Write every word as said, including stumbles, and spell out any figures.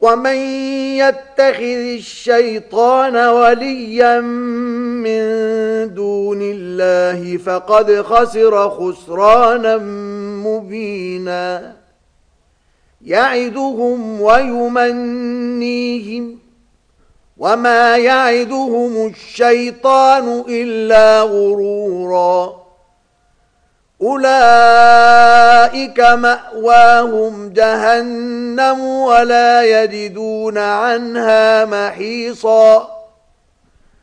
ومن يتخذ الشيطان وليا من دون الله فقد خسر خسرانا مبينا يعدهم ويمنيهم وما يعدهم الشيطان إلا غرورا أولئك مأواهم جهنم ولا يجدون عنها محيصا